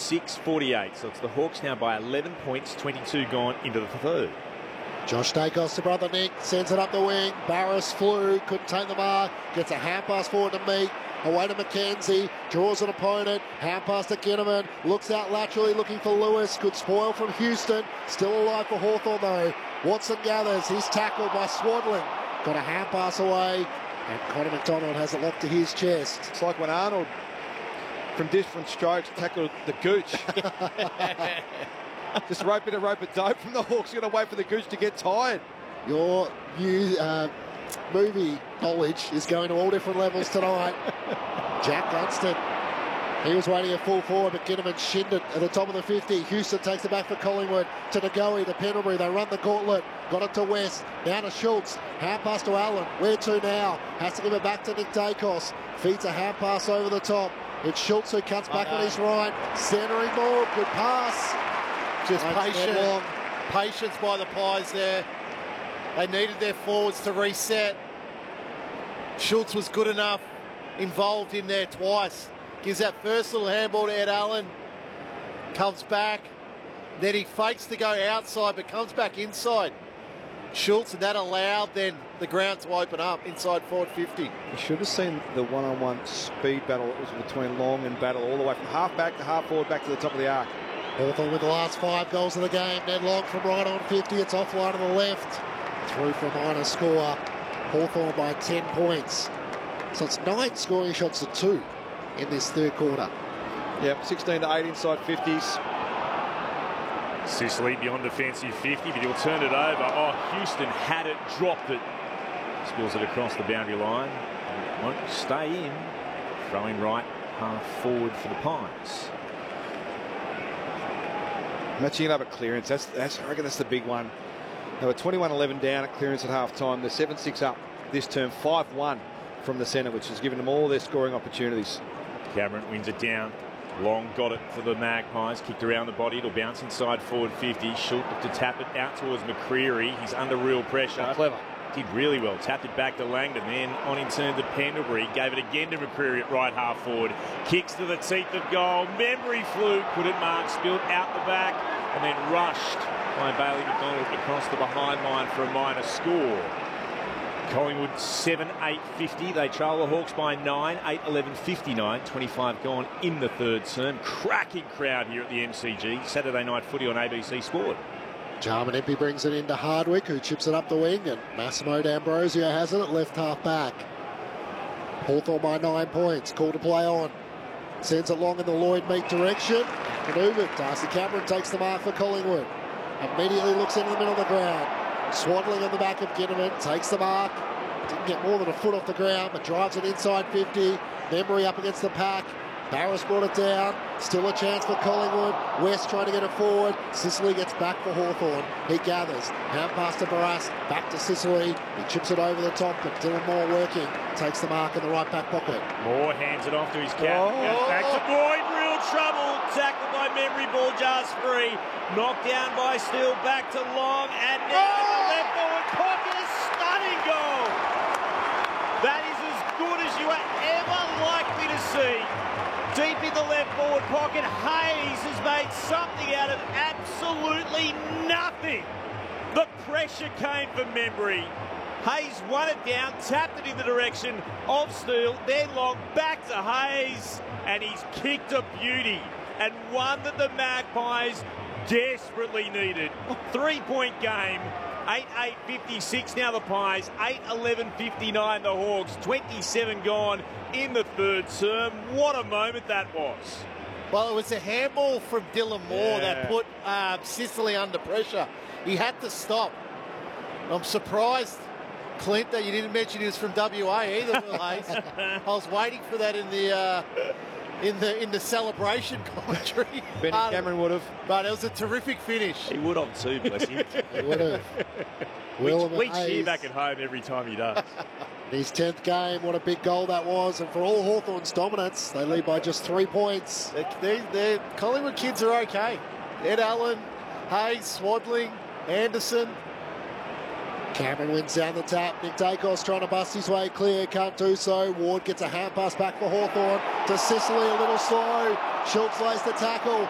56-48. So it's the Hawks now by 11 points, 22 gone into the third. Josh Dacos to brother Nick, sends it up the wing. Barris flew, couldn't take the mark, gets a hand pass forward to Meek. Away to McKenzie, draws an opponent, hand pass to Ginnivan, looks out laterally looking for Lewis, good spoil from Houston, still alive for Hawthorn though. Watson gathers, he's tackled by Swaddling, got a hand pass away, and Connor McDonald has it locked to his chest. It's like when Arnold, from different strokes, tackled the Gooch. Just a bit of rope of dope from the Hawks, going to wait for the Gooch to get tired. Your new movie knowledge is going to all different levels tonight. Jack Gunston, he was waiting at full forward, but Ginnivan shinned it at the top of the 50. Houston takes it back for Collingwood, to Ngoe, to Pendlebury. They run the gauntlet, got it to West, now to Schultz, hand pass to Allen. Where to now? Has to give it back to Nick Dacos. Feeds a hand pass over the top. It's Schultz who cuts back on his right. Centering ball, good pass. Just patience by the Pies there. They needed their forwards to reset. Schultz was good enough, involved in there twice. Gives that first little handball to Ed Allen. Comes back. Then he fakes to go outside, but comes back inside. Schultz, and that allowed then the ground to open up inside forward 50. You should have seen the one-on-one speed battle that was between Long and Battle, all the way from half back to half forward, back to the top of the arc. Hawthorn with the last 5 goals of the game. Ned Long from right on 50. It's offline on the left. Through for a minor score. Hawthorn by 10 points. So it's 9 scoring shots to 2 in this third quarter. Yep, 16 to 8 inside 50s. Sicily beyond defensive 50, but he'll turn it over. Oh, Houston had it, dropped it. Spills it across the boundary line. It won't stay in. Throwing right, half forward for the Pies. Matching it up at clearance, I reckon that's the big one. They were 21-11 down at clearance at half-time. They're 7-6 up this term, 5-1 from the centre, which has given them all their scoring opportunities. Cameron wins it down. Long got it for the Magpies, kicked around the body. It'll bounce inside forward 50. Schultz to tap it out towards McCreery. He's under real pressure. Clever. Did really well. Tapped it back to Langdon. Then on in turn to Pendlebury. Gave it again to McCreery at right half forward. Kicks to the teeth of goal. Memory flew. Couldn't mark. Spilled out the back. And then rushed by Bailey McDonald across the behind line for a minor score. Collingwood 7-8-50. They trail the Hawks by 9, 8-11-59. 25 gone in the third term. Cracking crowd here at the MCG. Saturday night footy on ABC Sport. Jarman Empey brings it into Hardwick, who chips it up the wing, and Massimo D'Ambrosio has it at left half back. Hawthorn by 9 points. Call to play on. Sends it long in the Lloyd Meek direction. Manoeuvred. Darcy Cameron takes the mark for Collingwood. Immediately looks into the middle of the ground. Swaddling on the back of Ginnivan. Takes the mark. Didn't get more than a foot off the ground, but drives it inside 50. Memory up against the pack. Barris brought it down. Still a chance for Collingwood. West trying to get it forward. Sicily gets back for Hawthorn. He gathers. Hand pass to Barras. Back to Sicily. He chips it over the top, but Dylan Moore working. Takes the mark in the right back pocket. Moore hands it off to his cap. Back to Boyd. Real trouble. Tackled by Memory. Ball jars free. Knocked down by Steele. Back to Long. And now the left forward pocket. Stunning goal. That is as good as you are ever likely to see. Deep in the left forward pocket, Hayes has made something out of absolutely nothing. The pressure came from Memory. Hayes won it down, tapped it in the direction of Steele, then Long back to Hayes, and he's kicked a beauty, and one that the Magpies desperately needed. 3-point game. 8-8-56 now the Pies, 8-11-59 the Hawks, 27 gone in the third term. What a moment that was. Well, it was a handball from Dylan Moore that put Sicily under pressure. He had to stop. I'm surprised, Clint, that you didn't mention he was from WA either, Will Hayes. I was waiting for that in the celebration commentary. Benny Cameron would have. But it was a terrific finish. He would have too, bless him. He would have. We cheer back at home every time he does. His 10th game, what a big goal that was. And for all Hawthorn's dominance, they lead by just 3 points. The Collingwood kids are okay. Ed Allen, Hayes, Swaddling, Anderson. Cameron wins down the tap. Nick Dacos trying to bust his way clear. Can't do so. Ward gets a hand pass back for Hawthorn. To Sicily, a little slow. Schultz lays the tackle.